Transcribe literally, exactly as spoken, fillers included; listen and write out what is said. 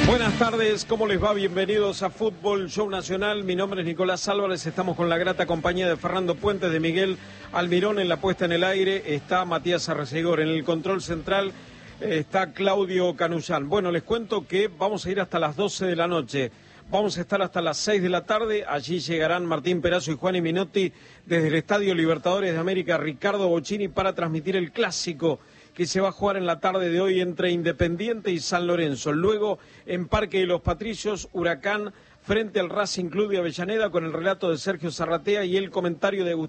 Buenas tardes, ¿cómo les va? Bienvenidos a Fútbol Show Nacional. Mi nombre es Nicolás Álvarez, estamos con la grata compañía de Fernando Puentes, de Miguel Almirón en la puesta en el aire, está Matías Arrecegor en el control central, está Claudio Canullán. Bueno, les cuento que vamos a ir hasta las doce de la noche, vamos a estar hasta las seis de la tarde, allí llegarán Martín Perazo y Juan Minotti desde el Estadio Libertadores de América, Ricardo Bocchini, para transmitir el clásico que se va a jugar en la tarde de hoy entre Independiente y San Lorenzo. Luego, en Parque de los Patricios, Huracán frente al Racing Club de Avellaneda, con el relato de Sergio Zarratea y el comentario de Gustavo